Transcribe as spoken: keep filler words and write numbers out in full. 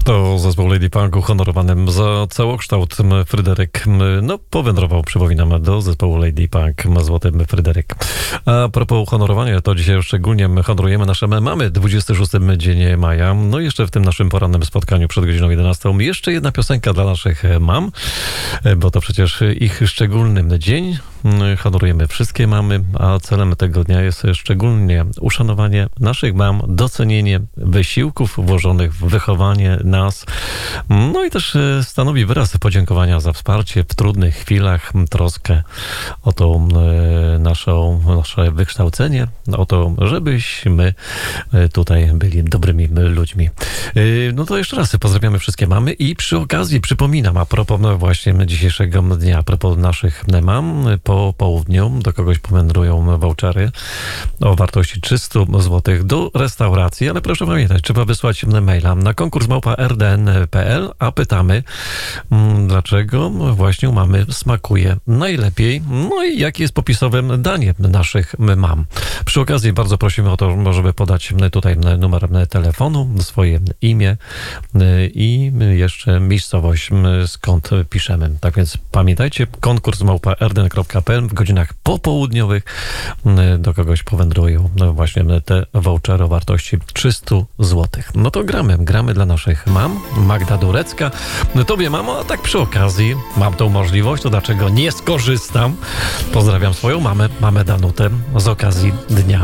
To zespół Lady Punk uhonorowanym za całokształt Fryderyk. No, powędrował, przypominam, do zespołu Lady Punk złotym Fryderyk. A propos uhonorowania, to dzisiaj szczególnie honorujemy nasze mamy. dwudziesty szósty dzień maja. No jeszcze w tym naszym porannym spotkaniu przed godziną jedenastą jeszcze jedna piosenka dla naszych mam, bo to przecież ich szczególny dzień. Honorujemy wszystkie mamy, a celem tego dnia jest szczególnie uszanowanie naszych mam, docenienie wysiłków włożonych w wychowanie nas, no i też stanowi wyraz podziękowania za wsparcie w trudnych chwilach, troskę o to naszą, nasze wykształcenie, o to, żebyśmy tutaj byli dobrymi ludźmi. No to jeszcze raz pozdrawiamy wszystkie mamy i przy okazji przypominam, a propos właśnie dzisiejszego dnia, a propos naszych mam, po południu do kogoś powędrują vouchery o wartości trzysta złotych do restauracji, ale proszę pamiętać, trzeba wysłać maila na konkurs małpa r d n kropka p l, a pytamy, dlaczego właśnie u mamy smakuje najlepiej, no i jakie jest popisowe danie naszych mam. Przy okazji bardzo prosimy o to, żeby podać tutaj numer telefonu, swoje imię i jeszcze miejscowość, skąd piszemy. Tak więc pamiętajcie, konkurs małpa r d n kropka p l w godzinach popołudniowych do kogoś powędrują właśnie te vouchery o wartości trzysta złotych. No to gramy, gramy dla naszych mam. Magda Durecka. Tobie, mamo, a tak przy okazji mam tą możliwość, to dlaczego nie skorzystam? Pozdrawiam swoją mamę, mamę Danutę z okazji dnia